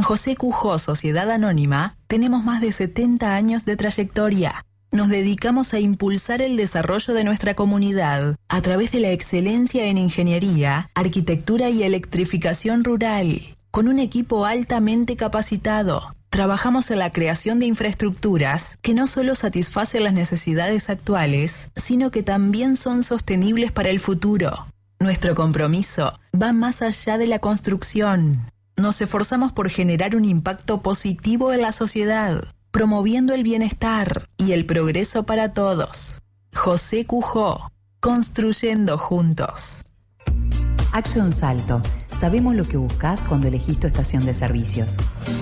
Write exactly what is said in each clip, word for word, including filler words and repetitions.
En José Cujó Sociedad Anónima tenemos más de setenta años de trayectoria. Nos dedicamos a impulsar el desarrollo de nuestra comunidad a través de la excelencia en ingeniería, arquitectura y electrificación rural. Con un equipo altamente capacitado, trabajamos en la creación de infraestructuras que no solo satisfacen las necesidades actuales, sino que también son sostenibles para el futuro. Nuestro compromiso va más allá de la construcción. Nos esforzamos por generar un impacto positivo en la sociedad, promoviendo el bienestar y el progreso para todos. José Cujó, construyendo juntos. Action Salto. Sabemos lo que buscas cuando elegís tu estación de servicios.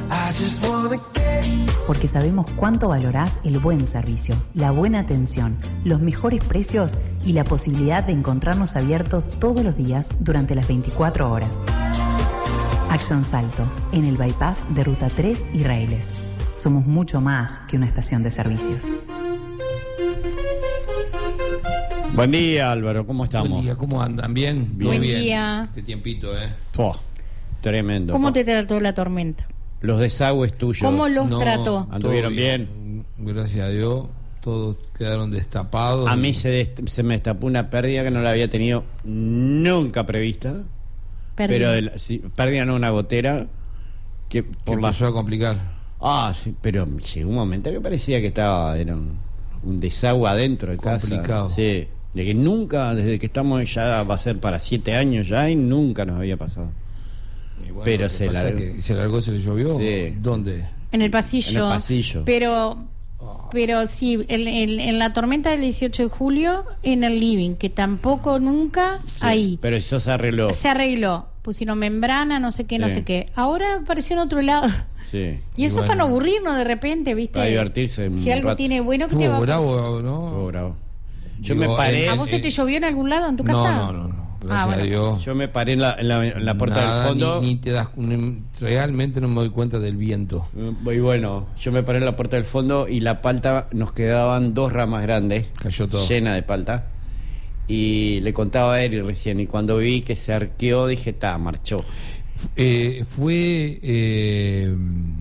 Porque sabemos cuánto valorás el buen servicio, la buena atención, los mejores precios y la posibilidad de encontrarnos abiertos todos los días durante las veinticuatro horas. Action Salto, en el bypass de Ruta tres y Raíles. Somos mucho más que una estación de servicios. Buen día, Álvaro, ¿cómo estamos? Buen día, ¿cómo andan? ¿Bien? Bien. Buen bien. día. Qué tiempito, ¿eh? Oh, tremendo. ¿Cómo te trató la tormenta? Los desagües tuyos. ¿Cómo los No, trató? ¿Anduvieron todo bien? Gracias a Dios, todos quedaron destapados. A mí se, dest- se me destapó una pérdida que no la había tenido nunca prevista. Perdí. Pero de la- sí, pérdida no, una gotera que que por la... empezó a complicar. Ah, sí, pero llegó un momento que parecía que estaba era un, un desagüe adentro de casa. Complicado. Sí, de que nunca, desde que estamos ya va a ser para siete años ya y nunca nos había pasado. Y bueno, Pero lo que se pasa largó. es que se largó, se le llovió. Sí. ¿Dónde? En el pasillo. En el pasillo. Pero, pero sí, en, en- en la tormenta del dieciocho de julio, en el living, que tampoco nunca Sí, ahí. Pero eso se arregló. Se arregló. Pusieron membrana, no sé qué, no Sí. sé qué. Ahora apareció en otro lado. Sí. Y eso Y es para bueno. no aburrirnos de repente, ¿viste? Para divertirse un Si algo rato. tiene bueno, que te va Estuvo a bravo, ¿no? Estuvo bravo. Yo Digo, me paré. en- ¿A vos se te llovió en algún lado en tu casa? No, no, no, no. Gracias Ah, bueno. a Dios. Yo me paré en la, en la, en la puerta Nada, del fondo. Ni, ni te das, ni- realmente no me doy cuenta del viento. Y bueno, yo me paré en la puerta del fondo y la palta, nos quedaban dos ramas grandes, Cayó todo. llena de palta. Y le contaba a Eri recién, y cuando vi que se arqueó, dije, ta, marchó. Eh, fue eh,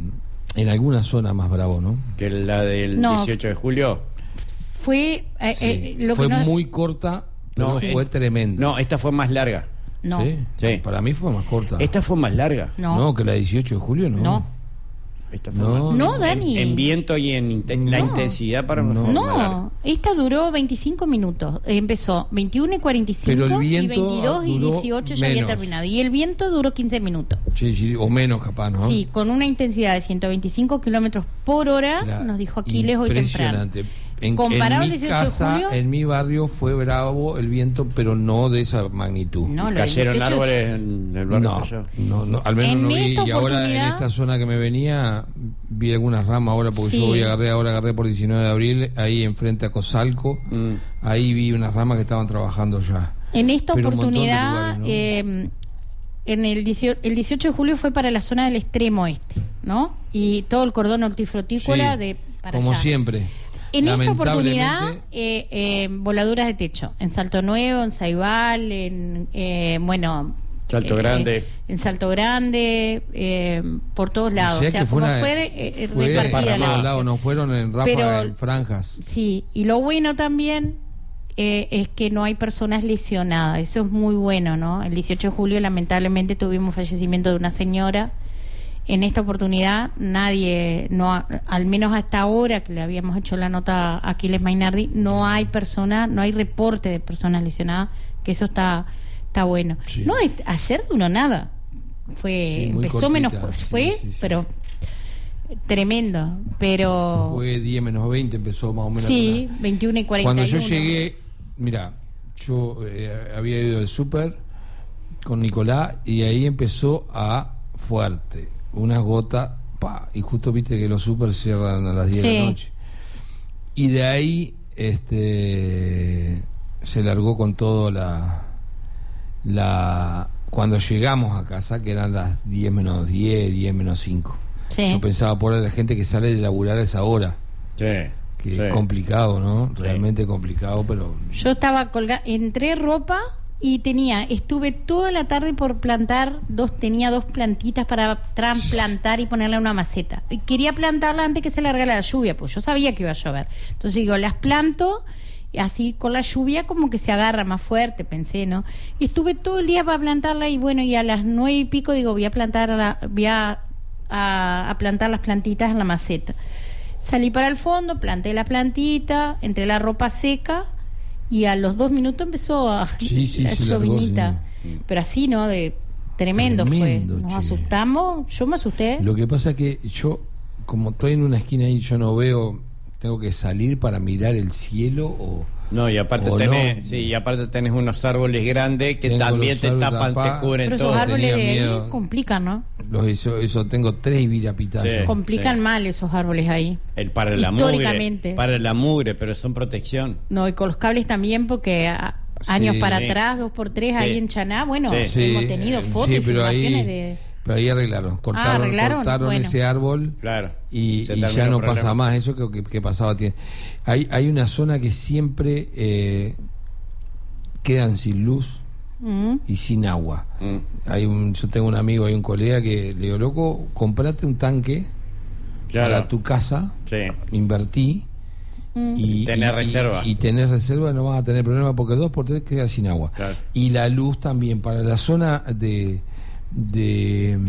en alguna zona más bravo, ¿no? Que la del No. dieciocho de julio. Fue, eh, Sí. eh, lo fue que no- muy corta, pero No, fue eh, tremendo. No, esta fue más larga. No. ¿Sí? Sí. Para mí fue más corta. Esta fue más larga. No. No, que la dieciocho de julio, ¿no? No. Esta fue No, más- No, en- Dani. En, viento y en inte- la No. intensidad para No. nosotros. más larga. No, esta duró veinticinco minutos. Eh, Empezó veintiuno y cuarenta y cinco Pero el viento y veintidós y duró dieciocho ya había menos. terminado. Y el viento duró quince minutos. Sí, sí, o menos capaz, ¿no? Sí, con una intensidad de ciento veinticinco kilómetros por hora, Claro. nos dijo Aquiles hoy temprano. Impresionante. En, Comparado en al mi dieciocho de casa, julio. en mi barrio fue bravo el viento, pero no de esa magnitud. No, lo del Cayeron dieciocho árboles en el barrio. No, cayó. no, no, al menos En no vi. esta Y ahora en oportunidad- esta zona que me venía, vi algunas ramas ahora, porque Sí. yo voy a agarré, ahora agarré por diecinueve de abril, ahí enfrente a Cosalco, Mm. ahí vi unas ramas que estaban trabajando ya. En esta Pero un montón de oportunidad, lugares, ¿no? eh, en el dieciocho, el dieciocho de julio fue para la zona del extremo oeste, ¿no? Y todo el cordón hortifrutícola Sí, de para como allá. siempre. En esta Lamentablemente, oportunidad, eh, eh, voladuras de techo, en Salto Nuevo, en Saibal, en, eh, bueno... Salto eh, Grande. En Salto Grande, eh, por todos lados. O sea, que como una- fue, eh, fue repartida para la- todos lados, no fueron en ráfagas, Pero- en franjas. Sí, y lo bueno también eh, es que no hay personas lesionadas. Eso es muy bueno, ¿no? El dieciocho de julio, lamentablemente, tuvimos fallecimiento de una señora. En esta oportunidad, nadie, no ha- al menos hasta ahora que le habíamos hecho la nota a Aquiles Mainardi, no hay personas, no hay reporte de personas lesionadas, que eso está está bueno. Sí. No, es- ayer duró nada. Fue Sí, muy empezó cortita, menos, sí, fue, sí, sí. pero tremendo, pero Fue diez menos veinte, empezó más o menos. sí, con veintiuno y la- cuarenta y uno. Cuando yo llegué, mira, yo eh, había ido al súper con Nicolás y ahí empezó a fuerte, unas gotas, pa, y justo viste que los súper cierran a las diez de Sí. la noche. Y de ahí este se largó con todo la la cuando llegamos a casa, que eran las diez menos diez, diez menos cinco. Sí. Yo pensaba por la gente que sale de laburar a esa hora, Sí. que sí. es complicado, ¿no? Sí. Realmente complicado, pero Yo estaba colgada, entré ropa y tenía, estuve toda la tarde por plantar, dos tenía dos plantitas para trasplantar y ponerle a una maceta. Y quería plantarla antes que se largara la lluvia, pues yo sabía que iba a llover. Entonces digo, las planto, y así con la lluvia como que se agarra más fuerte, pensé, ¿no? Y estuve todo el día para plantarla, y bueno, y a las nueve y pico digo, voy a plantar la, voy a, a, a plantar las plantitas en la maceta. Salí para el fondo, planté la plantita, entré la ropa seca, y a los dos minutos empezó a sí, sí, la sí, llovinita, sí. Pero así, ¿no? De tremendo, Tremendo, fue. Nos che. asustamos, yo me asusté. Lo que pasa es que yo, como estoy en una esquina ahí, yo no veo, tengo que salir para mirar el cielo o... No, y aparte o tenés, no. sí, y aparte tenés unos árboles grandes que Tengo también los te árboles tapan, tapados. te cubren Pero todo. esos árboles Tenía de ahí miedo. complican, ¿no? Los, eso, eso tengo tres virapitazos. Sí. Complican sí. mal esos árboles ahí. El para la mugre, Históricamente. para la mugre, pero son protección. No, y con los cables también, porque a- Sí, años para sí. atrás, dos por tres, Sí. ahí en Chaná, bueno, Sí. Sí, hemos tenido eh, fotos sí, y pero ahí, filmaciones de... pero ahí arreglaron, cortaron, arreglaron, cortaron bueno. ese árbol Claro. y, Se y terminó ya el no problema. pasa más eso que, que, que pasaba. tie- Hay, hay una zona que siempre eh, quedan sin luz Mm. y sin agua. Mm, Hay un, yo tengo un amigo, hay un colega que le digo, loco, comprate un tanque claro. para tu casa, Sí. invertí Mm. y Tener y- reserva. y, y tener reserva, no vas a tener problema porque dos por tres queda sin agua. Claro. Y la luz también para la zona de de,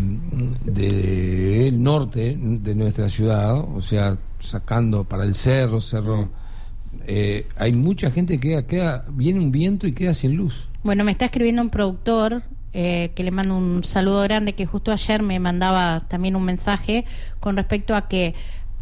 de el norte de nuestra ciudad, o sea, sacando para el cerro, cerro, eh, hay mucha gente que queda, queda, viene un viento y queda sin luz. Bueno, me está escribiendo un productor eh, que le mando un saludo grande, que justo ayer me mandaba también un mensaje con respecto a que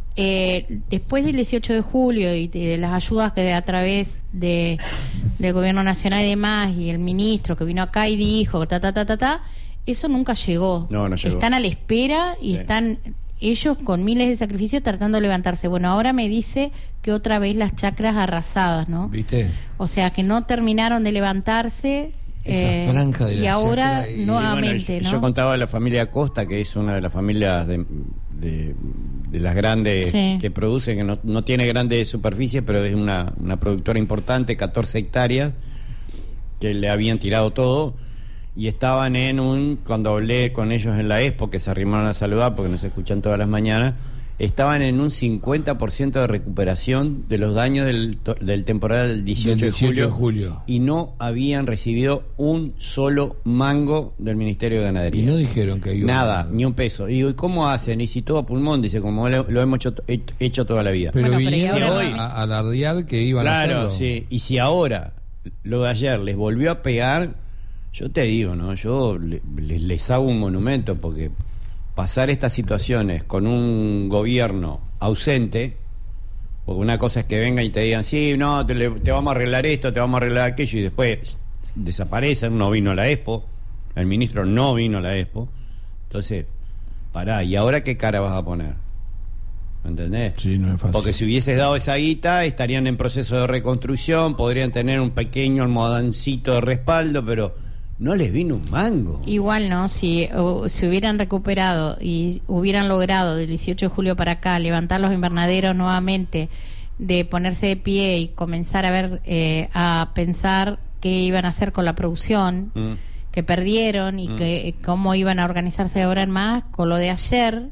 eh, después del dieciocho de julio y de, de las ayudas que a través de del gobierno nacional y demás, y el ministro que vino acá y dijo ta ta ta ta ta, eso nunca llegó. No, no llegó. Están a la espera y Sí. están ellos con miles de sacrificios tratando de levantarse. Bueno, ahora me dice que otra vez las chacras arrasadas, ¿no? ¿Viste? O sea, que no terminaron de levantarse. Esa franja de y la ahora chacra y- nuevamente, Y bueno, yo, ¿no? yo contaba de la familia Costa, que es una de las familias de, de, de las grandes Sí. que produce, que no, no tiene grandes superficies, pero es una, una productora importante, catorce hectáreas, que le habían tirado todo. Y estaban en un, cuando hablé con ellos en la Expo, que se arrimaron a saludar porque nos escuchan todas las mañanas, estaban en un cincuenta por ciento de recuperación de los daños del, to- del temporal del dieciocho, Del dieciocho de, de julio, julio. y no habían recibido un solo mango del Ministerio de Ganadería. Y no dijeron que iba Nada, ni un peso. Y digo, ¿y cómo hacen? Y si todo a pulmón, dice, como lo, lo hemos hecho, hecho toda la vida. Pero Bueno, pero vinieron y ahora hoy- no. a, a alardear que iban a Claro, hacerlo. sí. Y si ahora lo de ayer les volvió a pegar, yo te digo, ¿no? Yo le- le- les hago un monumento, porque pasar estas situaciones con un gobierno ausente, porque una cosa es que vengan y te digan, sí, no, te, le- te vamos a arreglar esto, te vamos a arreglar aquello, y después pss, desaparecen, no vino a la Expo, el ministro no vino a la Expo. Entonces, pará, ¿y ahora qué cara vas a poner? ¿Entendés? Sí, no es fácil. Porque si hubieses dado esa guita, estarían en proceso de reconstrucción, podrían tener un pequeño almohadancito de respaldo, pero no les vino un mango. Igual, ¿no? Si o, se hubieran recuperado y hubieran logrado del dieciocho de julio para acá levantar los invernaderos nuevamente, de ponerse de pie y comenzar a ver, eh, a pensar qué iban a hacer con la producción Mm. que perdieron y Mm. que cómo iban a organizarse de ahora en más con lo de ayer.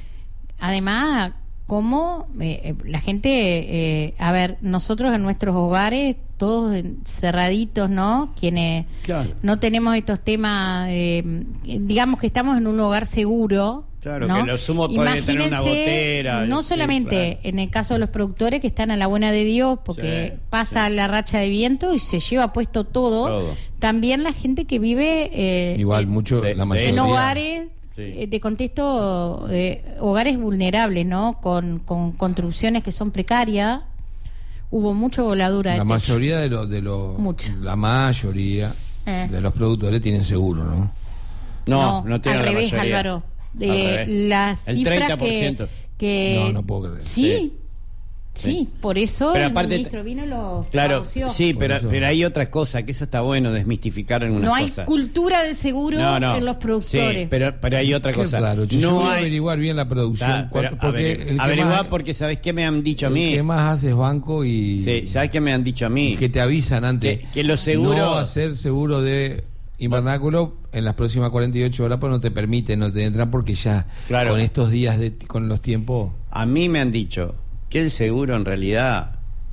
Además, cómo eh, eh, la gente, eh, a ver, nosotros en nuestros hogares, todos cerraditos, ¿no? Quienes Claro. no tenemos estos temas, eh, digamos que estamos en un hogar seguro. Claro, ¿no? que lo sumo puede tener una Imagínense, gotera, no sí, solamente claro. en el caso de los productores que están a la buena de Dios, porque Sí, pasa sí. la racha de viento y se lleva puesto todo. Todo. También la gente que vive eh, Igual, en- mucho, de- la de mayoría. en eso. hogares Sí. eh, de contexto, eh, hogares vulnerables, ¿no? Con, con construcciones que son precarias. Hubo mucha voladura de La techo. mayoría de los, de los Mucho. la mayoría Eh. de los productores tienen seguro, ¿no? No, no, tiene al la revés, mayoría. Álvaro. Al Eh, revés. las El cifras treinta por que, ciento. que No, no puedo creer. sí, Sí. Sí, Sí. por eso Pero el aparte- ministro vino y lo Claro, tradució. sí, Por pero, eso. pero hay otra cosa, que eso está bueno, desmistificar en una No hay cosa. cultura de seguro No, no. en los productores. Sí, pero, pero hay otra Qué cosa. raro, yo, yo no voy a hay... averiguar bien la producción. Está, pero cuánto- porque averi- el que averiguá más- porque ¿sabés qué me han dicho a el mí? que más hace es banco y, Sí, ¿sabés qué me han dicho a mí? y que te avisan antes. Que- que los seguros- No hacer seguro de invernáculo en las próximas cuarenta y ocho horas, pues no te permiten, no te entran porque ya Claro. con estos días, de con los tiempos... A mí me han dicho que el seguro en realidad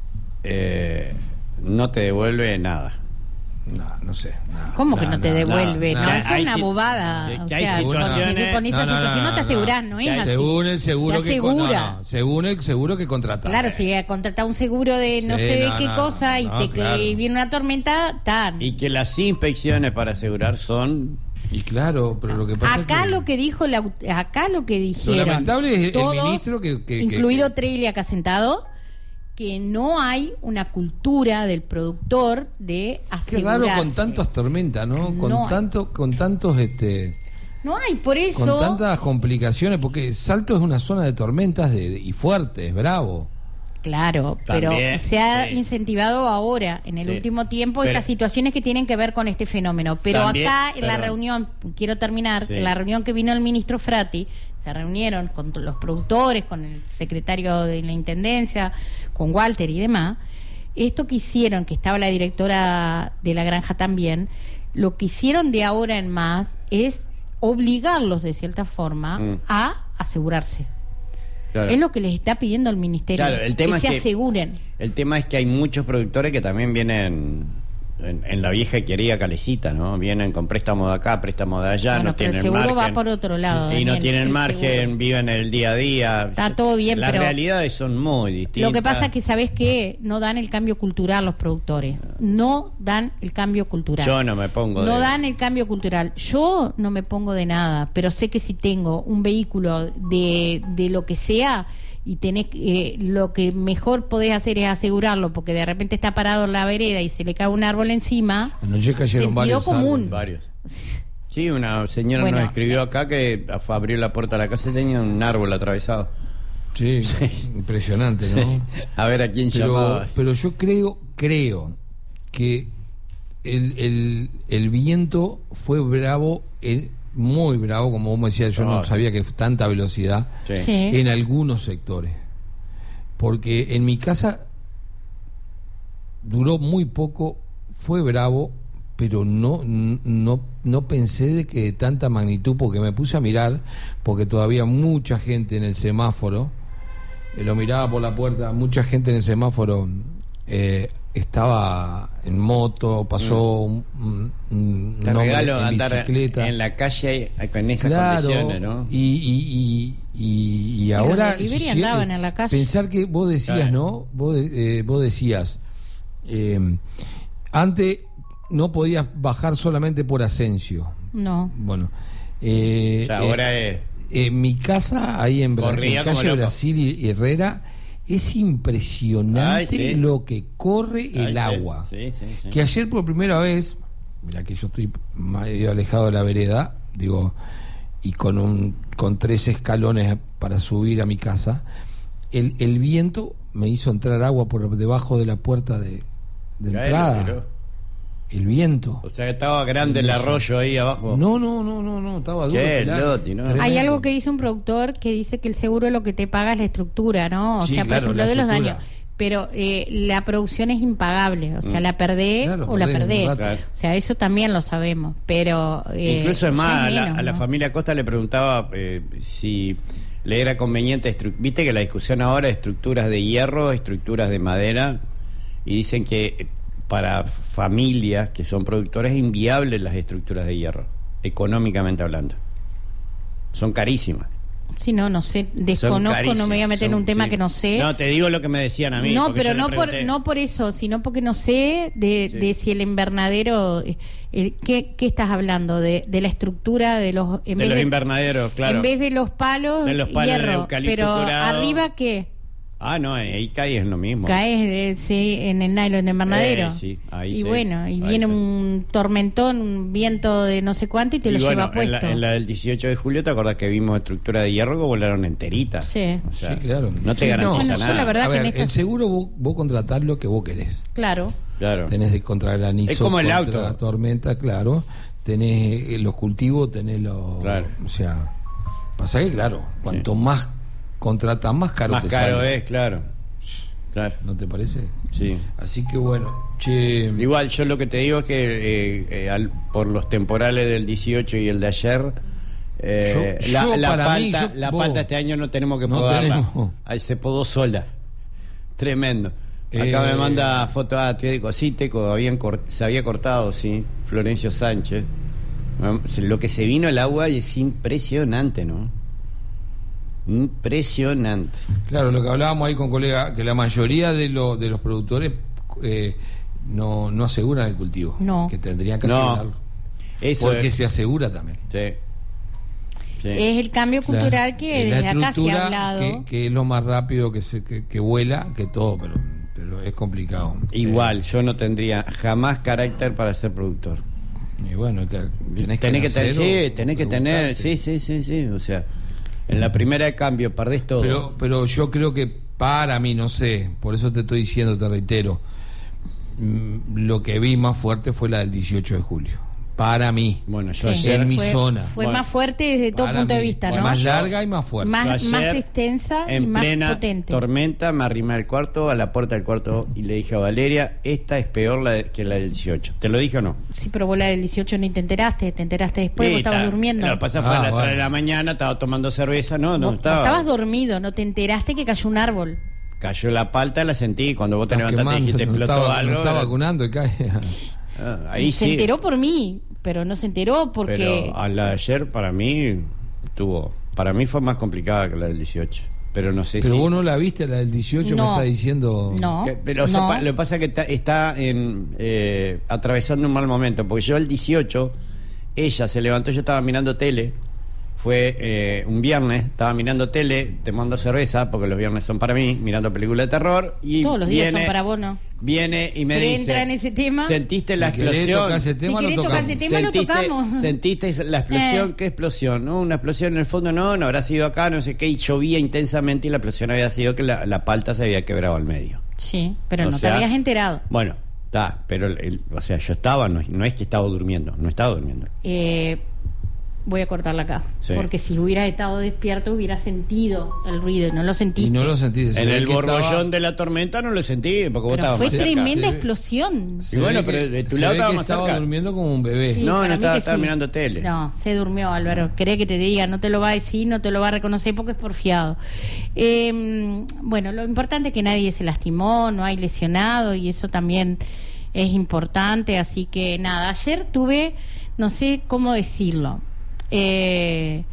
eh, no te devuelve nada. No, no sé. no, ¿Cómo que no, no te devuelve? no, No, no. eso Hay es una si- bobada. que- O que hay sea, situaciones- con, con esa No, no, no, situación no, no, te no. aseguras, no, Que es hay- así. Según el seguro te que con- no, asegura. no, según el seguro que contratas. Claro, si contratás un seguro de no Sí, sé de no, qué no, cosa y no, te claro. que viene una tormenta, tan. Y que las inspecciones para asegurar son... Y claro, pero lo que pasa Acá es que lo que dijo la, aut- acá lo que dijeron Lo lamentable es el todos, ministro que- que- que- incluido que- Trelli acá sentado, que no hay una cultura del productor de Qué asegurarse. raro con tantas tormentas, ¿no? Con No hay. tanto, con tantos, este, No hay, por con eso tantas complicaciones, porque Salto es una zona de tormentas de, de- y fuertes, bravo. claro, También, pero se ha sí. incentivado ahora, en el Sí. último tiempo, Pero- estas situaciones que tienen que ver con este fenómeno. Pero También, acá, en la perdón. reunión, quiero terminar, Sí. en la reunión que vino el ministro Frati, se reunieron con t- los productores, con el secretario de la Intendencia, con Walter y demás. Esto que hicieron, que estaba la directora de la granja también, lo que hicieron de ahora en más es obligarlos de cierta forma Mm. a asegurarse. Claro. Es lo que les está pidiendo el ministerio, Claro, el tema que es se que- aseguren. El tema es que hay muchos productores que también vienen en, en la vieja y querida calecita, ¿no? Vienen con préstamo de acá, préstamo de allá, Bueno, no pero el tienen seguro margen. va por otro lado, Y no Daniel, tienen el margen, seguro. viven el día a día. Está todo bien, Las pero- realidades son muy distintas. Lo que pasa es que, ¿sabes qué? No dan el cambio cultural los productores. No dan el cambio cultural. Yo no me pongo No de... dan el cambio cultural. Yo no me pongo de nada, pero sé que si tengo un vehículo de, de lo que sea y tenés eh, lo que mejor podés hacer es asegurarlo, porque de repente está parado en la vereda y se le cae un árbol encima. Anoche cayeron Sentido varios común. árboles. Varios. Sí, una señora Bueno, nos escribió acá que fue a abrir la puerta de la casa y tenía un árbol atravesado. Sí, impresionante, ¿no? A ver a quién Pero, llamaba. pero yo creo, creo que el, el, el viento fue bravo, el, muy bravo, como vos me decías, yo no Ah. sabía que tanta velocidad Sí. Sí. en algunos sectores. Porque en mi casa duró muy poco, fue bravo, pero no, no, no pensé de que de tanta magnitud, porque me puse a mirar, porque todavía mucha gente en el semáforo, eh, lo miraba por la puerta, mucha gente en el semáforo eh, estaba en moto, pasó un, un- un Te hombre regalo en andar bicicleta. en la calle con esas Claro, condiciones, ¿no? y, y, y, y, y Los ahora delivery si- andaban en la calle. pensar que vos decías, Claro. ¿no? Vos, de- eh, vos decías, eh, antes no podías bajar solamente por Asensio. No. Bueno, eh, O sea, eh, ahora es... en mi casa, ahí en, Bra- Corría en como calle loco. Brasil y Herrera, es impresionante Ay, sí. lo que corre el Ay, sí, agua. sí, sí, sí. Que ayer por primera vez, mira que yo estoy medio alejado de la vereda, digo, y con un con tres escalones para subir a mi casa, el, el viento me hizo entrar agua por debajo de la puerta de, de Claro, entrada. pero- El viento. O sea, que estaba grande el arroyo ahí abajo. No, no, no, no, no, estaba duro. Qué Pilar. loti, ¿no? Tremendo. Hay algo que dice un productor que dice que el seguro lo que te paga es la estructura, ¿no? O Sí, sea, por claro, ejemplo, la de los estructura. daños. Pero eh, la producción es impagable, o sea, Mm. la perdés Claro, o la perdés, perdés. un rato. O sea, eso también lo sabemos. Pero. eh, Incluso es ya más, a la, menos, a la ¿no? familia Costa le preguntaba eh, si le era conveniente, estru- viste que la discusión ahora es estructuras de hierro, estructuras de madera, y dicen que eh, para familias que son productores es inviable las estructuras de hierro, económicamente hablando. Son carísimas. Sí, no, no sé, Son desconozco, no me voy a carísimas, meter en un son- tema sí. que no sé. No, te digo lo que me decían a mí. No, porque pero yo le no por, pregunté. no por eso, sino porque no sé de, Sí. de si el invernadero, eh, eh, ¿qué, qué estás hablando? De, de la estructura de los, en de vez los de, invernaderos, claro. en vez de los palos, De los palos de hierro, eucalipto pero curado. arriba qué, Ah, no, ahí caes en lo mismo. Caes eh, sí, en el nylon de invernadero. Eh, sí, ahí y sí, bueno, y ahí viene sí. un tormentón, un viento de no sé cuánto y te Y lo bueno, lleva puesto. En la, en la del dieciocho de julio, ¿te acordás que vimos estructura de hierro que volaron enteritas? Sí. O sea, Sí, claro. No te Sí, garantiza Bueno, yo nada. la verdad A que ver, en esta- el seguro vos, vos contratás lo que vos querés. Claro. Claro. Tenés de contra granizo, Es como el contra auto. tormenta, claro. Tenés eh, los cultivos, tenés los... Claro. O sea, pasa que, claro, cuanto más contratas, más caro Más te caro sale. es, claro. Claro. ¿No te parece? Sí. Así que bueno, che... Igual, yo lo que te digo es que eh, eh, al- por los temporales del dieciocho y el de ayer, eh, Yo- la, yo la para mí, palta, yo- la vos- palta este año no tenemos que No podarla. tenemos. Ahí se podó sola. Tremendo. Acá Eh, me manda foto a Atlético Cíteco, habían cort- se había cortado, sí, Florencio Sánchez. Lo que se vino el agua y es impresionante, ¿no? Impresionante. Claro, lo que hablábamos ahí con colega, que la mayoría de, lo- de los productores eh, no, no aseguran el cultivo. No. Que tendrían que No. asegurarlo. Eso Porque es, se asegura también. sí. Sí. Es el cambio cultural Claro. que Es la desde acá se ha estructura hablado. Que, que es lo más rápido que, se, que, que vuela, que todo, pero, pero es complicado. Igual, yo no tendría jamás carácter para ser productor. Eh, y bueno, que, tenés, Tenés que, tener, nacer sí, o tenés que tener, preguntarte. sí, sí, sí, sí, o sea, en la primera de cambio perdés todo. Pero, pero yo creo que para mí, no sé, por eso te estoy diciendo, te reitero, mm, lo que vi más fuerte fue la del dieciocho de julio. Para mí. Bueno, yo Sí. ayer en mi fue, zona. Fue Bueno, más fuerte desde todo Para punto de mí. vista, Bueno, ¿no? más Yo- larga y más fuerte. Más, Yo más ayer, extensa y en más plena potente. tormenta me arrimé al cuarto, a la puerta del cuarto y le dije a Valeria, esta es peor la de- que la del dieciocho. ¿Te lo dije o no? Sí, pero vos la del dieciocho ni te enteraste, te enteraste después, Sí, vos estabas está. durmiendo. Lo que pasa fue Ah, a las bueno. tres de la mañana, estaba tomando cerveza, no, no Vos- vos estaba. estabas dormido, no te enteraste que cayó un árbol. Cayó la palta, la sentí, cuando vos te Estás levantaste y quemando, dijiste, no explotó estaba, algo. no está era- vacunando y cae. Ah, ahí se sí. enteró por mí, pero no se enteró porque... Pero a la de ayer para mí tuvo, para mí fue más complicada que la del dieciocho. Pero no sé Pero si. vos no la viste, la del dieciocho, No. me está diciendo. No, Que- pero o sea, no. pa- lo que pasa es que está, está en, eh, atravesando un mal momento, porque yo el dieciocho, ella se levantó, yo estaba mirando tele, fue eh, un viernes, estaba mirando tele, tomando cerveza, porque los viernes son para mí, mirando películas de terror, y Todos los días viene, son para vos, ¿no? Viene y me ¿Querés dice, entrar en ese tema? ¿sentiste la Si querés explosión? tocar ese tema, Si lo querés tocar tocamos. ese tema, lo tocamos. ¿Sentiste la explosión? Eh. ¿Qué explosión? ¿No? Una explosión en el fondo, no, no habrá sido acá, no sé qué, y llovía intensamente y la explosión había sido que la, la palta se había quebrado al medio. Sí, pero O no sea, te habías enterado. Bueno, está, pero, el- el- o sea, yo estaba, no, no es que estaba durmiendo, no estaba durmiendo. Eh, voy a cortarla acá. Sí. Porque si hubieras estado despierto, hubieras sentido el ruido y no lo sentiste. Y no lo sentiste. se En ve el que borbollón estaba- de la tormenta no lo sentí, porque vos Pero estabas fue más cerca. tremenda Se ve- explosión. se Y bueno, ve pero que- de tu se lado ve estaba que más estaba cerca. durmiendo como un bebé. Sí, No, no para mí estaba- que estaba sí. mirando tele. No, se durmió Álvaro. Querés que te diga, no te lo va a decir, no te lo va a reconocer porque es porfiado. Eh, bueno, lo importante es que nadie se lastimó, no hay lesionado y eso también es importante. Así que nada, ayer tuve, no sé cómo decirlo. Eh,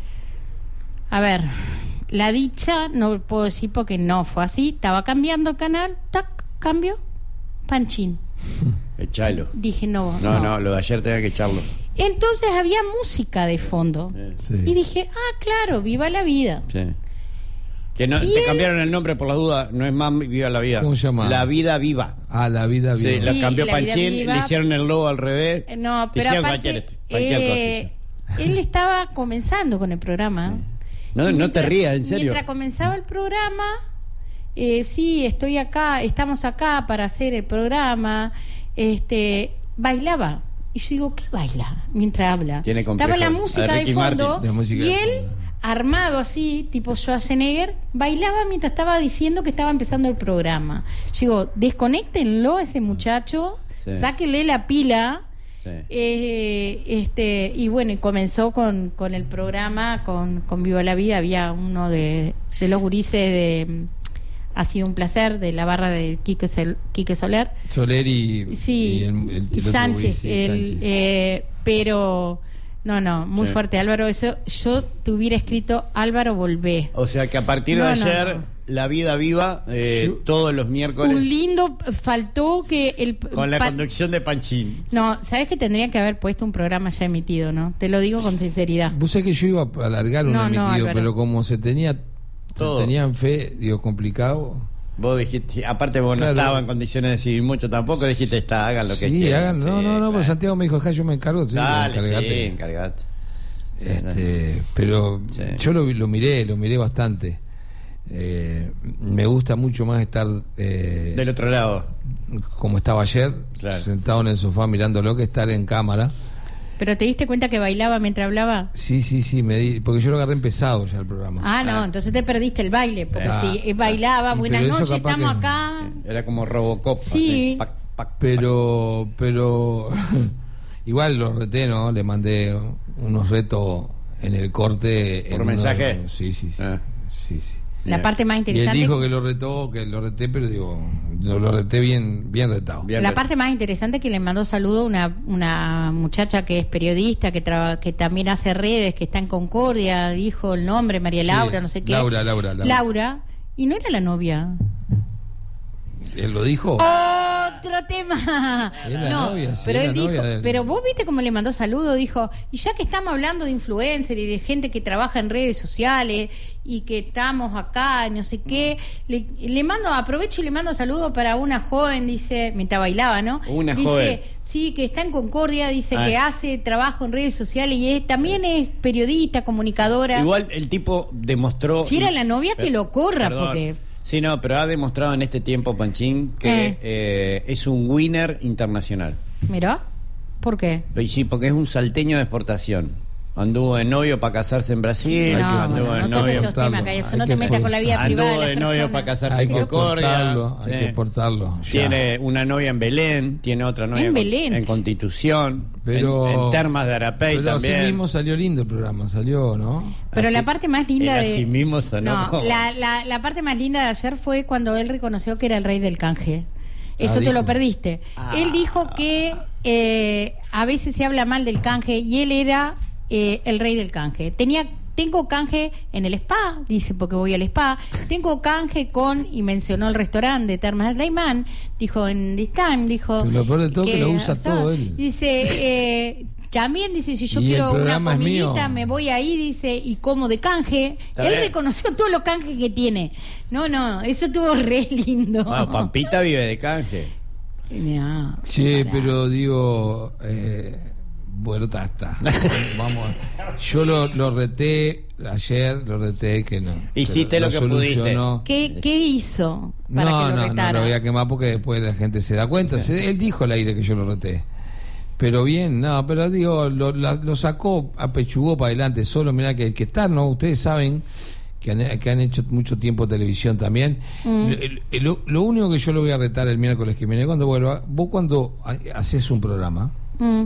a ver, la dicha, no puedo decir porque no fue así. Estaba cambiando canal, tac, cambio, Panchín. Echalo. Dije, no, No, no, lo de ayer tenía que echarlo. Entonces había música de fondo. Sí. Y dije, ah, claro, viva la vida. Sí. Que no, Y te él- cambiaron el nombre por las dudas, no es más Viva la Vida. ¿Cómo se llama? La Vida Viva. Ah, la vida Sí, bien. la Sí, cambió La Vida Panchín, Viva. le hicieron el logo al revés. Eh, No, Le pero hicieron aparte, cualquier, cualquier eh, él estaba comenzando con el programa. cosa. No, Y no te mientras- rías, en serio. Mientras comenzaba el programa, eh, sí, estoy acá, estamos acá para hacer el programa, este, bailaba. Y yo digo, ¿qué baila? Mientras habla. Tiene complejo. Estaba la A música de Ricky fondo Martin. La música y de él, fondo. armado así, tipo Schwarzenegger, bailaba mientras estaba diciendo que estaba empezando el programa. Yo digo, desconéctenlo a ese muchacho, Sí. sáquenle la pila. Sí. Eh, este y bueno, y comenzó con, con el programa con, con Viva la Vida. Había uno de, de los gurises de mm, Ha sido un placer, de la barra de Quique, Sol- Quique Soler. Soler y, Sí, y el- el- el y otro Sánchez, güey, sí, el, Sánchez. eh, pero no, no, muy Sí. fuerte Álvaro. Eso yo te hubiera escrito Álvaro, volvé. O sea que a partir No, de no, ayer, no. La Vida Viva, eh, Yo- todos los miércoles, Un lindo, faltó que el con la pa- conducción de Panchín. No, sabes que tendría que haber puesto un programa ya emitido, ¿no? Te lo digo con sinceridad. Vos sabés que yo iba a alargar un No, no, emitido, Álvaro. pero como se tenía Todo. se tenían fe, digo, complicado. Vos dijiste, aparte vos Claro. no estabas en condiciones de decidir mucho tampoco, dijiste, está, hagan lo que Sí, quieran. hagan, no, Sí, no, no, claro. pero Santiago me dijo, acá yo me encargo, sí, Dale, encargate. sí, encargate. Este, pero Sí. yo lo, lo miré, lo miré bastante. Eh, me gusta mucho más estar eh, Del otro lado. como estaba ayer, Claro. sentado en el sofá mirándolo, que estar en cámara. ¿Pero te diste cuenta que bailaba mientras hablaba? Sí, sí, sí, me di, porque yo lo agarré empezado ya el programa. Ah, no, entonces te perdiste el baile, porque Ah. si eh, bailaba, Y buenas pero eso noches, capaz estamos que- acá. Era como Robocop. Sí. así, pac, pac, Pero, pero igual lo reté, ¿no? Le mandé unos retos en el corte. ¿Por en uno mensaje? de los- sí, sí, sí. Ah. sí, sí. La Bien. parte más Y él interesante. dijo que lo retó, que lo reté, pero digo, lo, lo reté bien, bien retado. Bien. La parte más interesante es que le mandó saludo una, una muchacha que es periodista, que traba- que también hace redes, que está en Concordia, dijo el nombre, María Sí, Laura, no sé qué. Laura, Laura, Laura. Laura, y no era la novia. Él lo dijo. Otro tema. Es la No, novia, sí, pero es él la dijo, novia del- pero vos viste cómo le mandó saludo, dijo, y ya que estamos hablando de influencer y de gente que trabaja en redes sociales y que estamos acá, no sé qué, le, le mando, aprovecho y le mando saludo para una joven, dice, mientras bailaba, ¿no? Una dice, joven. sí, que está en Concordia, dice Ah. que hace trabajo en redes sociales y es, también es periodista, comunicadora. Igual el tipo demostró. Si era la novia, que lo corra, Perdón. porque... Sí, no, pero ha demostrado en este tiempo, Panchín, que Eh. eh, es un winner internacional. Mirá, ¿por qué? Y sí, porque es un salteño de exportación. Anduvo de novio para casarse en Brasil, No, anduvo bueno, de no toques novio. esos cortarlo, temas, que eso hay no que te metas con la vida cortar. privada de Anduvo las de novio personas. para casarse Hay en que Concordia. exportarlo, hay sí. que exportarlo. ya. Tiene una novia en Belén, tiene otra novia En en, Belén. en Constitución, Pero, en, en Termas de Arapey pero también. así mismo salió lindo el programa, salió, ¿no? Pero Así- la parte más linda el de... así mismo sonó No, como- la, la, la parte más linda de ayer fue cuando él reconoció que era el rey del canje. Eso Ah, te dijo. lo perdiste. Ah. Él dijo que eh, a veces se habla mal del canje y él era eh, el rey del canje. Tenía tengo canje en el spa, dice, porque voy al spa. Tengo canje con, y mencionó el restaurante de Termas del Daimán, dijo en This Time, dijo... Pero lo peor de todo que lo usa o sea, todo él. Dice, eh, también dice, si yo Y el quiero una programa es mío. comidita, me voy ahí, dice, y como de canje. Está Él bien. reconoció todos los canjes que tiene. No, no, eso estuvo re lindo. Bueno, Pampita vive de canje. No, Sí, pará. pero digo, eh, bueno, está, está. Vamos, a- yo lo, lo reté ayer, lo reté que no. Hiciste pero lo que pudiste. solucionó. ¿Qué, ¿Qué hizo para No, que lo no, no retara? lo voy a quemar porque después la gente se da cuenta. Se- él dijo al aire que yo lo reté. Pero bien, no, pero digo, lo, la- lo sacó, apechugó para adelante solo. Mirá que, que está, ¿no? Ustedes saben que han, que han hecho mucho tiempo televisión también. Mm. Lo, lo- lo único que yo lo voy a retar el miércoles que viene, cuando vuelva, vos cuando ha- haces un programa, Mm,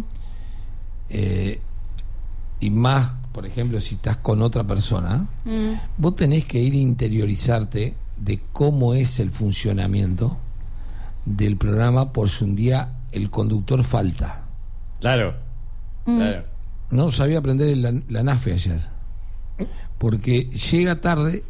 eh, y más, por ejemplo, si estás con otra persona, mm. vos tenés que ir a interiorizarte de cómo es el funcionamiento del programa por si un día el conductor falta. Claro. Mm. claro. No sabía aprender la, la NAFE ayer, porque llega tarde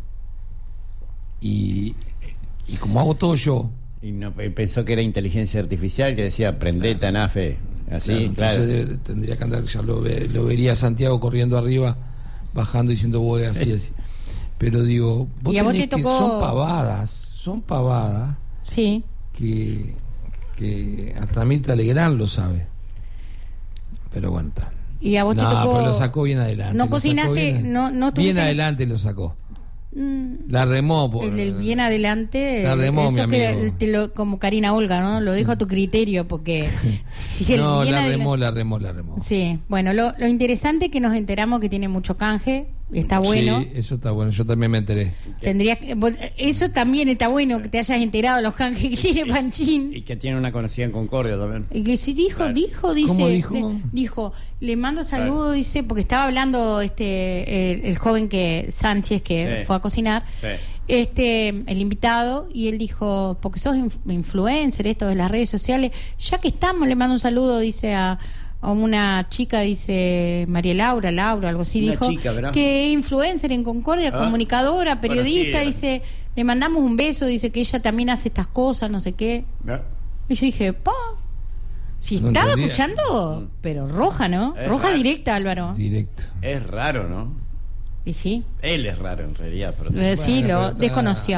y, y como hago todo yo, Y no y pensó que era inteligencia artificial que decía prendete a Nafe. Así, claro, claro. entonces debe- tendría que andar, ya lo, ve- lo vería Santiago corriendo arriba, bajando diciendo voy así, así. Pero digo, vos Y a vos tenés te que- tocó- son pavadas, son pavadas Sí. que, que hasta Mirta Legrand lo sabe. Pero bueno, está. Y a vos te No, tocó... pero lo sacó bien adelante. No lo sacó cocinaste, bien, no- no bien estuviste- adelante lo sacó. Mm, La remó por, el del bien adelante, La remó, eso mi que amigo. te lo- como Karina Olga, ¿no? Lo dejo a tu criterio, porque si el No, bien la adelante- remó, la remó, la remó. Sí, bueno, lo, lo interesante es que nos enteramos que tiene mucho canje, está bueno. Sí, eso está bueno, yo también me enteré. Tendrías que- vos- eso también está bueno, que te hayas enterado de los canjes que tiene Panchín. Y que tiene una conocida en Concordia también. Y que sí dijo, Claro. dijo, dice, ¿Cómo dijo? Le, dijo, le mando saludos, Claro. dice, porque estaba hablando este el, el joven que Sánchez que Sí. fue a cocinar, Sí. este el invitado, y él dijo, porque sos inf- influencer, esto de las redes sociales, ya que estamos, le mando un saludo, dice a a una chica, dice María Laura, Laura, algo así, Una dijo, chica, ¿verdad? que es influencer en Concordia, Ah, comunicadora, periodista, conocida. dice, le mandamos un beso, dice que ella también hace estas cosas, no sé qué. ¿No? Y yo dije, pa, si No estaba entendía. escuchando, pero roja, ¿no? Es Roja raro. directa, Álvaro. Directo. Es raro, ¿no? Y sí, Él es raro en realidad. Pero eh, sí, Bueno, lo pero está- desconoció.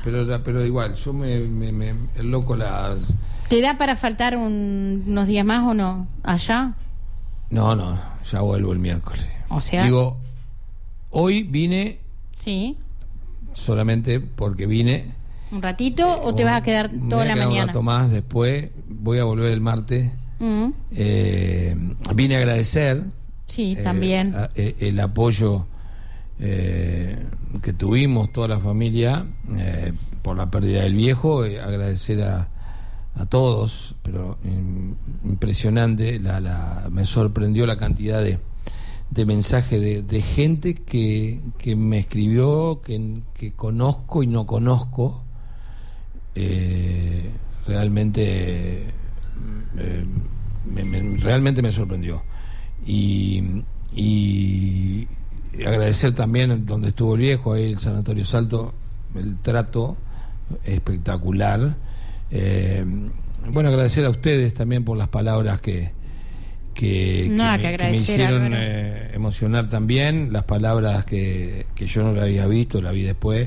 pero, la, pero igual, yo me, me, me el loco las... ¿Te da para faltar un, unos días más o no? ¿Allá? No, no, ya vuelvo el miércoles. O sea... Digo, hoy vine... Sí. Solamente porque vine... ¿Un ratito eh, o te vas a quedar toda la mañana? Un rato más, después voy a volver el martes. Mm. Eh, vine a agradecer. Sí, eh, también. A, el, el apoyo eh, que tuvimos toda la familia eh, por la pérdida del viejo. Eh, agradecer a, a todos, pero eh, impresionante. La, la, me sorprendió la cantidad de, de mensajes de, de gente que, que me escribió, que, que conozco y no conozco. Eh, realmente eh, me, me, realmente me sorprendió y, y agradecer también donde estuvo el viejo, ahí el Sanatorio Salto, el trato espectacular. Eh, bueno, agradecer a ustedes también por las palabras que que, no, que, que, me, que me hicieron eh, emocionar también, las palabras que, que yo no la había visto, la vi después.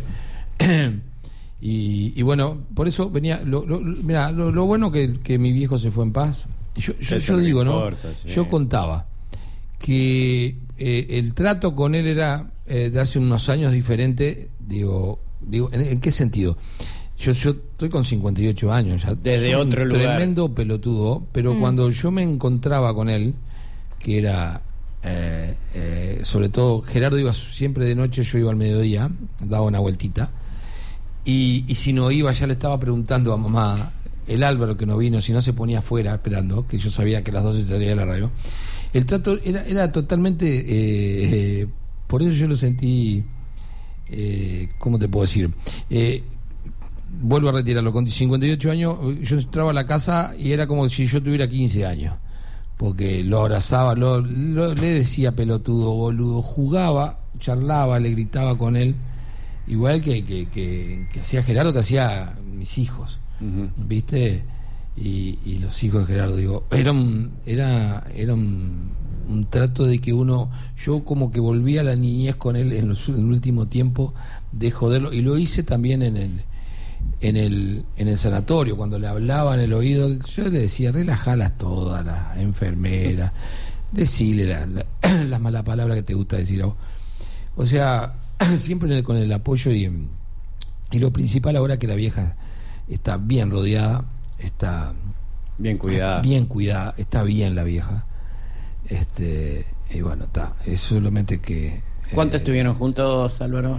Y, y bueno, por eso venía. Lo, lo, mira, lo, lo bueno que, que mi viejo se fue en paz. Yo, yo, yo digo, importa, ¿no? Sí. Yo contaba que eh, el trato con él era eh, de hace unos años diferente. Digo, digo ¿en, en qué sentido? Yo, yo estoy con cincuenta y ocho años ya. Desde otro un lugar. Tremendo pelotudo, pero mm. cuando yo me encontraba con él, que era. Eh, eh, sobre todo, Gerardo iba siempre de noche, yo iba al mediodía, daba una vueltita. Y, y si no iba, ya le estaba preguntando a mamá, el Álvaro que no vino, si no se ponía afuera esperando, que yo sabía que a las doce salía de la radio. El trato era, era totalmente, eh, eh, por eso yo lo sentí, eh, ¿cómo te puedo decir? Eh, vuelvo a retirarlo, con cincuenta y ocho años yo entraba a la casa y era como si yo tuviera quince años, porque lo abrazaba, lo, lo, le decía pelotudo, boludo, jugaba, charlaba, le gritaba con él. Igual que, que, que, que hacía Gerardo, que hacía mis hijos, uh-huh. ¿viste? Y, y los hijos de Gerardo, digo, era un, era, era un, un trato de que uno, yo como que volví a la niñez con él en, los, en el último tiempo, de joderlo, y lo hice también en el, en el, en el sanatorio, cuando le hablaba en el oído, yo le decía, relajalas todas las enfermeras, decile la, la, las malas palabras que te gusta decir a vos. O sea, siempre con el apoyo y, y lo principal ahora que la vieja está bien rodeada, está bien cuidada, bien cuidada, está bien la vieja, este y bueno, está, es solamente que ¿cuánto eh, estuvieron juntos, Álvaro?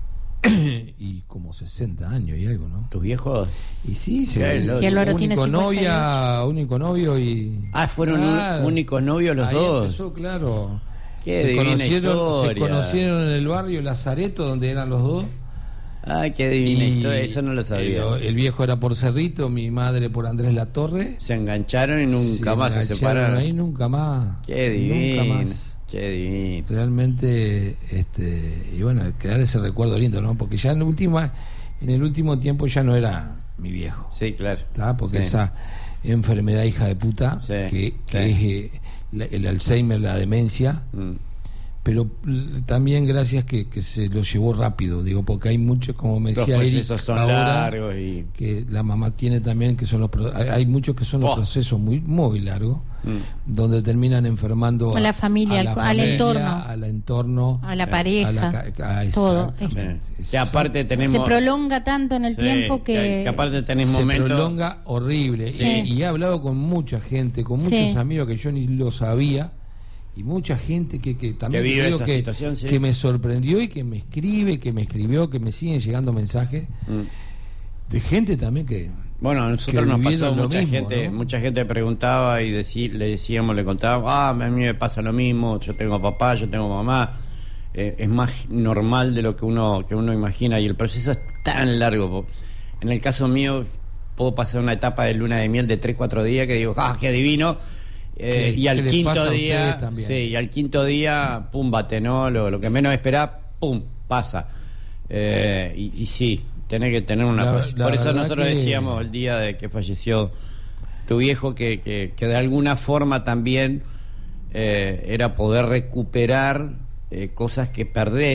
Y como sesenta años y algo, ¿no? ¿Tus viejos? Y sí, sí, sí, Álvaro tiene único novia, único novio y ah, fueron claro, únicos novios los ahí dos. Empezó, claro. Qué se conocieron, historia. se conocieron en el barrio Lazareto, donde eran los dos. Ay, qué divina y historia, eso no lo sabía. El, el viejo era por Cerrito, mi madre por Andrés Latorre. Se engancharon y nunca se más se separaron. Ahí nunca más. Qué divino. Nunca más. Qué divino. Realmente, este, y bueno, quedar ese recuerdo lindo, ¿no? Porque ya en el último, en el último tiempo ya no era mi viejo. Sí, claro. ¿Tá? Porque sí. esa enfermedad hija de puta, sí, que, que sí. es eh, la, el Alzheimer, la demencia. Mm. Pero también gracias que, que se lo llevó rápido, digo, porque hay muchos, como me decía los Eric, son ahora, largos y... que la mamá tiene también, que son los hay muchos que son los oh. procesos muy muy largos, mm. donde terminan enfermando a, a la familia, a la al familia, entorno, al entorno, a la pareja, a la, a todo. Que aparte tenemos se prolonga tanto en el sí, tiempo que, que, que aparte tenés se momentos prolonga horrible. Sí. Y, y he hablado con mucha gente, con muchos sí. amigos que yo ni lo sabía. Y mucha gente que, que también que, que, digo que, sí. que me sorprendió y que me escribe, que me escribió, que me siguen llegando mensajes mm. de gente también que bueno, a nosotros nos pasó mucha mismo, gente, ¿no? Mucha gente preguntaba y decí, le decíamos, le contábamos, ah, a mí me pasa lo mismo, yo tengo papá, yo tengo mamá, eh, es más normal de lo que uno que uno imagina y el proceso es tan largo. En el caso mío puedo pasar una etapa de luna de miel de tres, cuatro días que digo, ah, qué divino. Eh, y al quinto día sí, y al quinto día pum bate, ¿no? Lo, lo que menos esperás, pum, pasa. Eh, y, y sí, tenés que tener una la, cosa. La por eso nosotros que... decíamos el día de que falleció tu viejo que, que, que de alguna forma también eh, era poder recuperar eh, cosas que perdés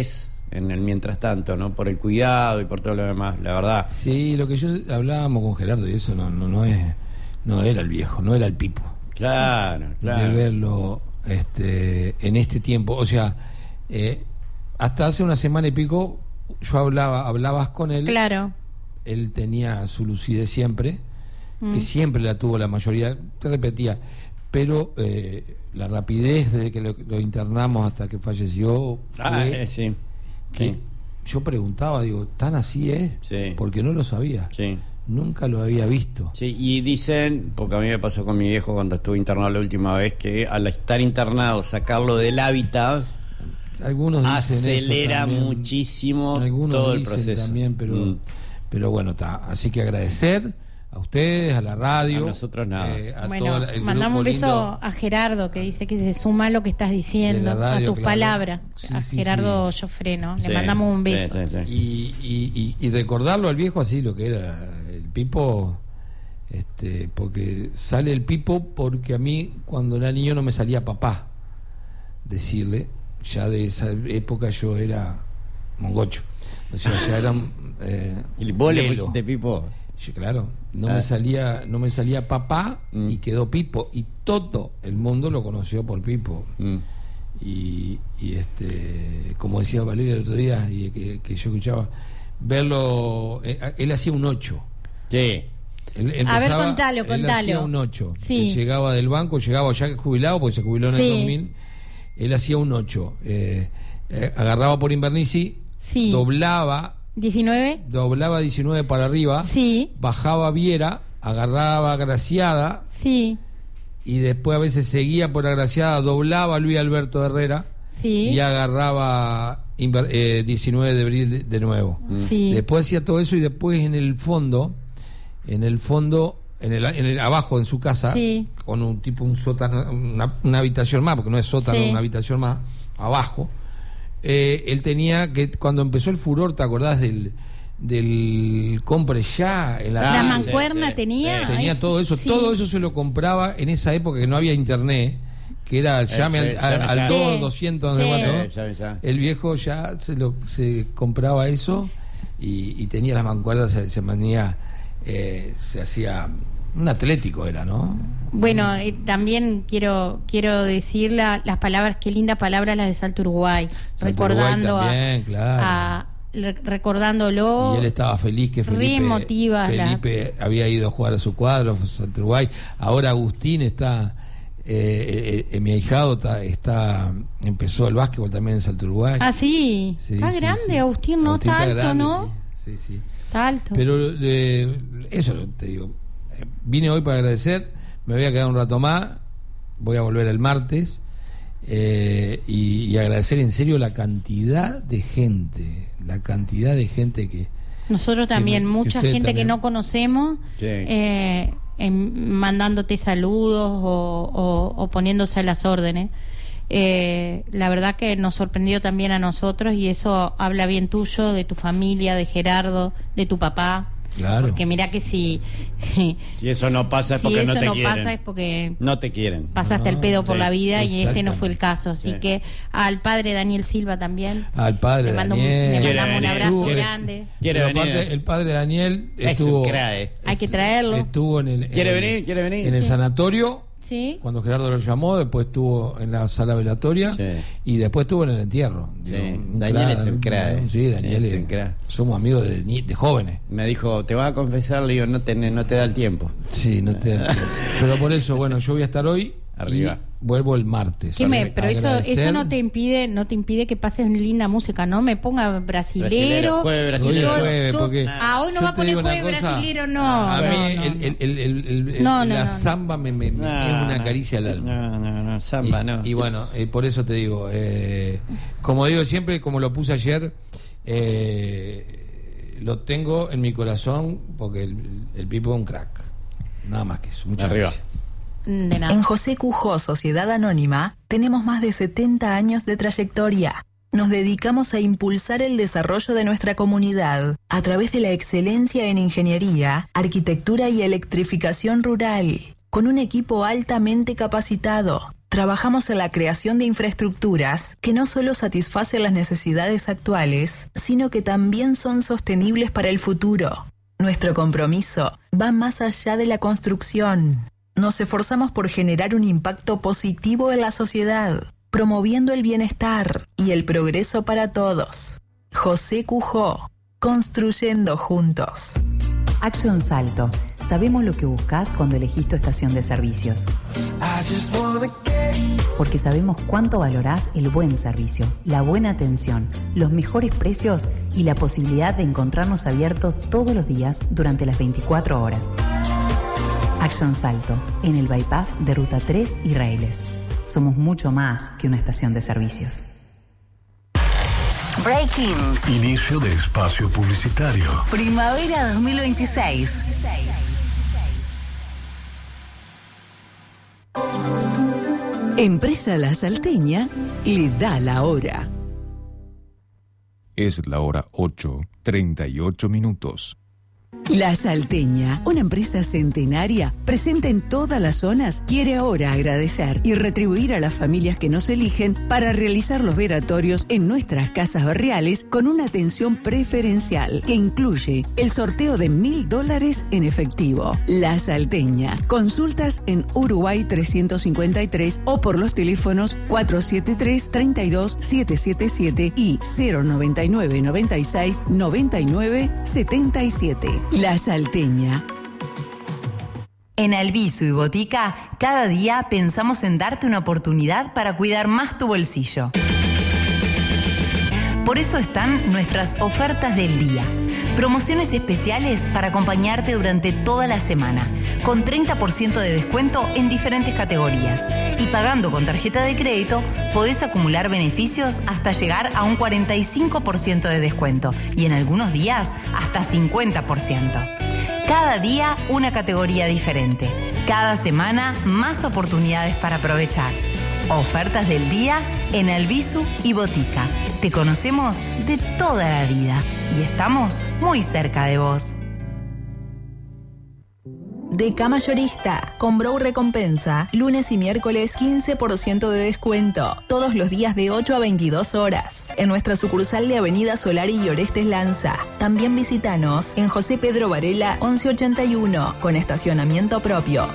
en el mientras tanto, ¿no? Por el cuidado y por todo lo demás, la verdad. Sí, lo que yo hablábamos con Gerardo y eso no, no, no es, no era el viejo, no era el Pipo. Claro, claro. De verlo este, en este tiempo, o sea, eh, hasta hace una semana y pico yo hablaba, hablabas con él. Claro. Él tenía su lucidez siempre, mm. que siempre la tuvo la mayoría, te repetía, pero eh, la rapidez desde que lo, lo internamos hasta que falleció fue ah, eh, sí. que sí. yo preguntaba, digo, ¿tan así es? Sí. Porque no lo sabía. Sí. Nunca lo había visto. Sí, y dicen, porque a mí me pasó con mi viejo cuando estuve internado la última vez, que al estar internado, sacarlo del hábitat, algunos dicen acelera eso muchísimo algunos todo el dicen proceso. También, pero, mm. pero bueno, está. Así que agradecer a ustedes, a la radio. A nosotros nada. Eh, a bueno, todo el mandamos un beso lindo a Gerardo, que dice que se suma a lo que estás diciendo, radio, a tus claro. palabras, Sí, a sí, Gerardo sí. Joffreno. Le Sí, mandamos un beso. sí, sí, sí. Y, y, y, y recordarlo al viejo así, lo que era el Pipo, este, porque sale el Pipo porque a mí, cuando era niño, no me salía papá decirle. Ya de esa época yo era mongocho, o sea, ya era eh, ¿Y vos le lelo. pusiste Pipo? Sí, claro, no Ah. me salía no me salía papá Mm. y quedó Pipo, y todo el mundo lo conoció por Pipo. Mm. Y, y este, como decía Valeria el otro día, y que, que yo escuchaba, verlo, eh, él hacía un ocho. Sí. Él A ver, empezaba- contalo, él contalo. hacía un ocho. Sí. Él llegaba del banco, llegaba ya jubilado, porque se jubiló en Sí. el dos mil. Él hacía un ocho. Eh, eh, agarraba por Invernici, Sí. doblaba, ¿diecinueve? doblaba diecinueve para arriba, Sí, bajaba Viera, agarraba Graciada, sí, y después a veces seguía por Agraciada, doblaba a Luis Alberto Herrera sí. y agarraba Inver- eh, diecinueve de abril de nuevo. Sí. Después hacía todo eso, y después en el fondo, en el fondo, en el, en el abajo en su casa, Sí. con un tipo un sótano, una, una habitación más, porque no es sótano, Sí. una habitación más abajo. Eh, él tenía que, cuando empezó el furor, ¿te acordás del del compre ya en la, La Ah, tele? mancuerna sí, sí. tenía. Sí. Tenía Ay, todo eso, sí. todo eso se lo compraba en esa época que no había internet, que era llame Ese, al, llame al ya. dos, Sí. doscientos, Sí. donde va Eh, ya, ya. el viejo ya se lo se compraba eso, y, y tenía las mancuerdas, se, se manía, eh, se hacía un atlético, era, ¿no? Bueno, eh, también quiero quiero decir la- las palabras, qué linda palabra las de Salto Uruguay, Salto recordando Uruguay a- también, claro. a, le- recordándolo. Y él estaba feliz que Re Felipe, emotiva la- Felipe había ido a jugar a su cuadro, Salto Uruguay. Ahora Agustín está, eh, eh, eh, mi ahijado está, está, empezó el básquetbol también en Salto Uruguay. Ah, sí. Sí, Está sí, grande, sí. Agustín, no Agustín está está alto, grande, ¿no? Sí, sí, sí. Está alto. Pero eh, eso te digo, eh, vine hoy para agradecer, me voy a quedar un rato más, voy a volver el martes, eh, y, y agradecer en serio la cantidad de gente, la cantidad de gente que... Nosotros también, que mucha ustedes gente también. que no conocemos, Sí. eh, en- mandándote saludos o, o- o poniéndose a las órdenes. Eh, la verdad que nos sorprendió también a nosotros, y eso habla bien tuyo, de tu familia, de Gerardo, de tu papá. Claro. Porque mira que si, si, Si eso no pasa es si porque no eso te no quieren. pasa es porque No te quieren. pasaste el pedo por sí, la vida, y este no fue el exactamente. caso. Así Sí. que al padre Daniel Silva también. Al padre Le mando un- Daniel. le Quiere mandamos un venir, abrazo quiere- grande. Quiere Pero venir. aparte, el padre Daniel Es estuvo... un crae. Hay que traerlo. Estuvo en el... ¿Quiere en- venir? ¿Quiere venir? En el Sí. sanatorio, Sí. cuando Gerardo lo llamó, después estuvo en la sala velatoria, Sí. y después estuvo en el entierro. Sí, un Daniel crack, es un crack, un- Sí, Daniel es es un crack. Somos amigos de, ni- de jóvenes. Me dijo, te vas a confesar, le digo, no te, no te da el tiempo. Sí, no te pero por eso, bueno, yo voy a estar hoy Arriba. y vuelvo el martes. ¿Qué me- Agra- pero eso agradecer. eso no te impide no te impide que pases linda música, ¿no? Me ponga Brasilero, brasilero. jueves Hoy es brasilero. jueves, todo- porque ah, hoy no yo va a te poner digo una jueves cosa, brasilero, no. A no, mí no, el, no. el- el- el- el- el- No, no, la no, no. samba me, me- me- No, es una no. caricia al alma. No, no, no, samba y, no. y bueno, eh, por eso te digo, eh, como digo siempre, como lo puse ayer, eh, lo tengo en mi corazón, porque el, el Pipo es un crack. Nada más que eso. Muchas Arriba. gracias. De nada. En José Cujó Sociedad Anónima tenemos más de setenta años de trayectoria. Nos dedicamos a impulsar el desarrollo de nuestra comunidad a través de la excelencia en ingeniería, arquitectura y electrificación rural, con un equipo altamente capacitado. Trabajamos en la creación de infraestructuras que no solo satisfacen las necesidades actuales, sino que también son sostenibles para el futuro. Nuestro compromiso va más allá de la construcción. Nos esforzamos por generar un impacto positivo en la sociedad, promoviendo el bienestar y el progreso para todos. José Cujó, construyendo juntos. Action Salto. Sabemos lo que buscas cuando elegís tu estación de servicios. Porque sabemos cuánto valorás el buen servicio, la buena atención, los mejores precios y la posibilidad de encontrarnos abiertos todos los días durante las veinticuatro horas. Action Salto, en el bypass de Ruta tres y Raíles. Somos mucho más que una estación de servicios. Breaking. Inicio de espacio publicitario. Primavera dos mil veintiséis. Empresa La Salteña le da la hora. Es la hora ocho, treinta y ocho minutos. La Salteña, una empresa centenaria presente en todas las zonas, quiere ahora agradecer y retribuir a las familias que nos eligen para realizar los velatorios en nuestras casas barriales con una atención preferencial que incluye el sorteo de mil dólares en efectivo. La Salteña, consultas en Uruguay trescientos cincuenta y tres o por los teléfonos cuatro siete tres, tres dos, siete siete siete y cero noventa y nueve, noventa y seis, noventa y nueve, setenta y siete. La Salteña. En Albizu y Botica, cada día pensamos en darte una oportunidad para cuidar más tu bolsillo. Por eso están nuestras ofertas del día. Promociones especiales para acompañarte durante toda la semana, con treinta por ciento de descuento en diferentes categorías. Y pagando con tarjeta de crédito, podés acumular beneficios hasta llegar a un cuarenta y cinco por ciento de descuento y en algunos días hasta cincuenta por ciento. Cada día una categoría diferente. Cada semana más oportunidades para aprovechar. Ofertas del día en Albizu y Botica. Te conocemos de toda la vida y estamos muy cerca de vos. Deca Mayorista, con Brow Recompensa, lunes y miércoles quince por ciento de descuento, todos los días de ocho a veintidós horas, en nuestra sucursal de Avenida Solari y Orestes Lanza. También visitanos en José Pedro Varela once ochenta y uno, con estacionamiento propio.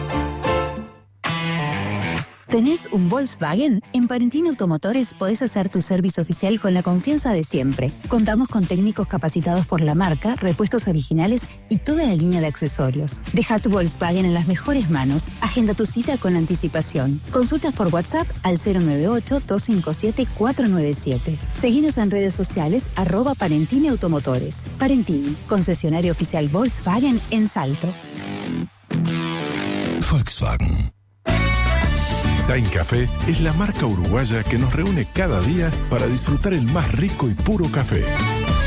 ¿Tenés un Volkswagen? En Parentini Automotores podés hacer tu servicio oficial con la confianza de siempre. Contamos con técnicos capacitados por la marca, repuestos originales y toda la línea de accesorios. Deja tu Volkswagen en las mejores manos. Agenda tu cita con anticipación. Consultas por WhatsApp al cero nueve ocho, dos cinco siete, cuatro nueve siete. Seguinos en redes sociales arroba Parentini Automotores. Parentini, concesionario oficial Volkswagen en Salto. Volkswagen. Zain Café es la marca uruguaya que nos reúne cada día para disfrutar el más rico y puro café.